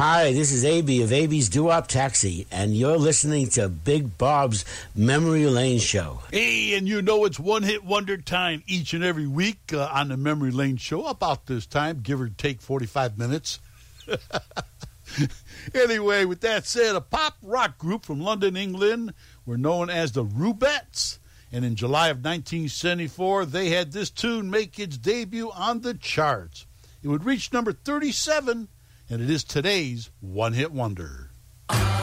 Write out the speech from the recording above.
Hi, this is AB of AB's Doo-Wop Taxi, and you're listening to Big Bob's Memory Lane Show. Hey, and you know it's one-hit wonder time each and every week on the Memory Lane Show, about this time, give or take 45 minutes. Anyway, with that said, a pop rock group from London, England, were known as the Rubettes. And in July of 1974, they had this tune make its debut on the charts. It would reach number 37, and it is today's one-hit wonder.